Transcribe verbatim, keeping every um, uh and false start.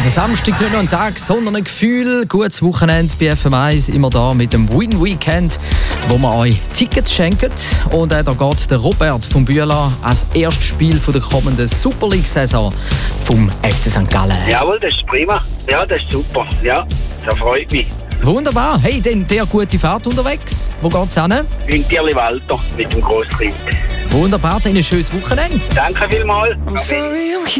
Der Samstag nicht nur ein Tag, sondern ein Gefühl. Gutes Wochenende bei F M eins, immer da mit dem Win-Weekend, wo wir euch Tickets schenken. Und äh, da geht der Robert vom Bühler als erstes Spiel von der kommenden Super League-Saison vom F C Sankt Gallen. Jawohl, das ist prima. Ja, das ist super. Ja, das freut mich. Wunderbar. Hey, dann der gute Fahrt unterwegs. Wo geht's hin? In Tierli-Walter mit dem Grosskind. Wunderbar, dann ein schönes Wochenende. Danke vielmals.